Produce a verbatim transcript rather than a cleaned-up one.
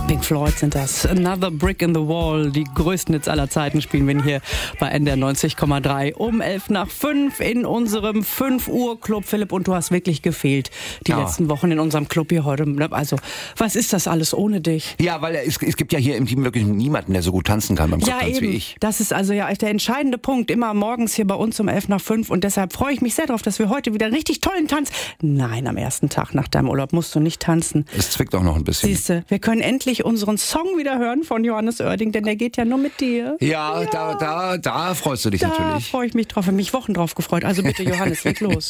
Pink Floyd sind das. Another Brick in the Wall. Die größten Hits aller Zeiten spielen wir hier bei N D R neunzig Komma drei um elf nach fünf in unserem fünf Uhr Club. Philipp, und du hast wirklich gefehlt die Ja. letzten Wochen in unserem Club hier heute. Also, was ist das alles ohne dich? Ja, weil es, es gibt ja hier im Team wirklich niemanden, der so gut tanzen kann beim Ja, Clubtanz eben. wie ich. Das ist also ja der entscheidende Punkt. Immer morgens hier bei uns um elf nach fünf. Und deshalb freue ich mich sehr darauf, dass wir heute wieder einen richtig tollen Tanz... Nein, am ersten Tag nach deinem Urlaub musst du nicht tanzen. Es zwickt auch noch ein bisschen. Siehste, wir können endlich unseren Song wieder hören von Johannes Oerding, denn der geht ja nur mit dir. Ja, ja. Da, da, da freust du dich Da natürlich. freue ich mich drauf. Ich habe mich Wochen drauf gefreut. Also bitte, Johannes, leg los.